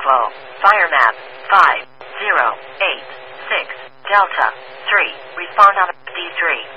Bravo. Fire map 5086 Delta 3. Respond on D3.